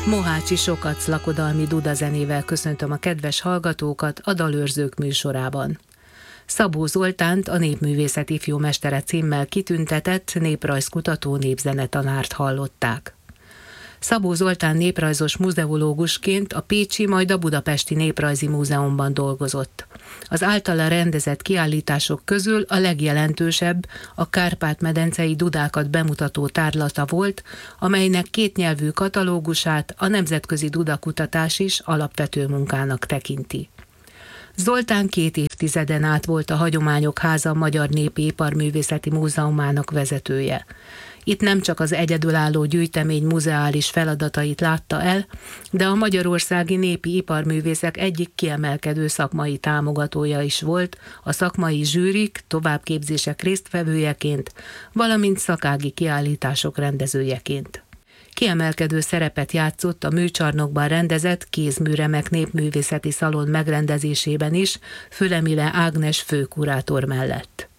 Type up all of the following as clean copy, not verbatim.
Mohácsi Sokac lakodalmi dudazenével köszöntöm a kedves hallgatókat a Dalőrzők műsorában. Szabó Zoltánt, a Népművészet ifjú mestere címmel kitüntetett néprajzkutató népzenetanárt hallották. Szabó Zoltán néprajzos muzeológusként a pécsi, majd a budapesti Néprajzi Múzeumban dolgozott. Az általa rendezett kiállítások közül a legjelentősebb a Kárpát-medencei dudákat bemutató tárlata volt, amelynek kétnyelvű katalógusát a nemzetközi dudakutatás is alapvető munkának tekinti. Zoltán 2 évtizeden át volt a Hagyományok Háza Magyar Népi Iparművészeti Múzeumának vezetője. Itt nem csak az egyedülálló gyűjtemény muzeális feladatait látta el, de a magyarországi népi iparművészek egyik kiemelkedő szakmai támogatója is volt, a szakmai zsűrik, továbbképzések résztvevőjeként, valamint szakági kiállítások rendezőjeként. Kiemelkedő szerepet játszott a műcsarnokban rendezett kézműremek népművészeti szalon megrendezésében is, Fülemile Ágnes főkurátor mellett.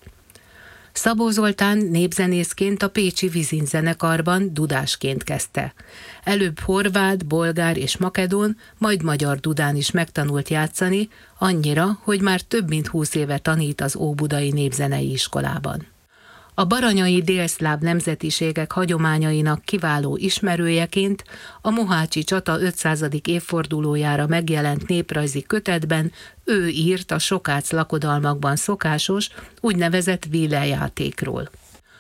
Szabó Zoltán népzenészként a pécsi Vizin zenekarban dudásként kezdte. Előbb horvát, bolgár és makedón, majd magyar dudán is megtanult játszani, annyira, hogy már több mint 20 éve tanít az Óbudai Népzenei Iskolában. A baranyai délszláv nemzetiségek hagyományainak kiváló ismerőjeként a mohácsi csata 500. évfordulójára megjelent néprajzi kötetben ő írt a Sokác lakodalmakban szokásos, úgynevezett vílejátékról.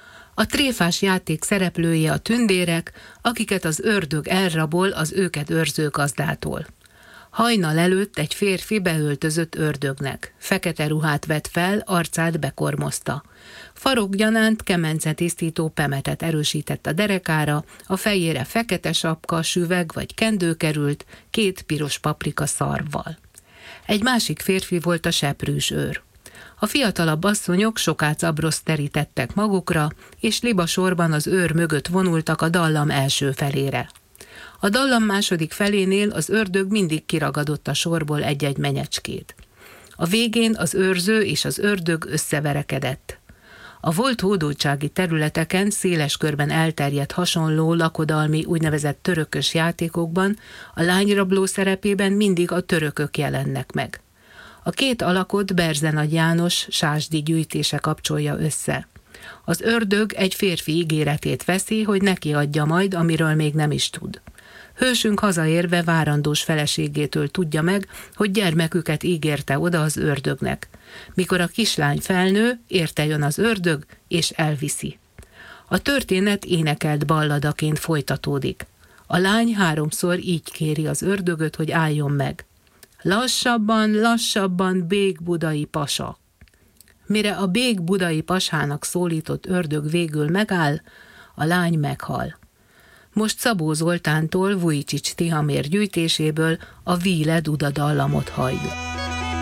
A tréfás játék szereplői a tündérek, akiket az ördög elrabol az őket őrző gazdától. Hajnal előtt egy férfi beöltözött ördögnek, fekete ruhát vett fel, arcát bekormozta. Farokgyanánt kemencetisztító pemetet erősített a derekára, a fejére fekete sapka, süveg vagy kendő került, 2 piros paprika szarvval. Egy másik férfi volt a seprűs őr. A fiatalabb asszonyok sokácabroszt terítettek magukra, és libasorban az őr mögött vonultak a dallam első felére. A dallam második felénél az ördög mindig kiragadott a sorból egy-egy menyecskét. A végén az őrző és az ördög összeverekedett. A volt hódoltsági területeken széles körben elterjedt hasonló lakodalmi úgynevezett törökös játékokban a lányrabló szerepében mindig a törökök jelennek meg. A 2 alakot Berzenagy János sásdi gyűjtése kapcsolja össze. Az ördög egy férfi ígéretét veszi, hogy neki adja majd, amiről még nem is tud. Hősünk hazaérve várandós feleségétől tudja meg, hogy gyermeküket ígérte oda az ördögnek. Mikor a kislány felnő, érte jön az ördög, és elviszi. A történet énekelt balladaként folytatódik. A lány 3-szor így kéri az ördögöt, hogy álljon meg. Lassabban, lassabban, bég budai pasa. Mire a bég budai pasának szólított ördög végül megáll, a lány meghal. Most Szabó Zoltántól Vujicics Tihamér gyűjtéséből a Víle Duda dallamot halljuk.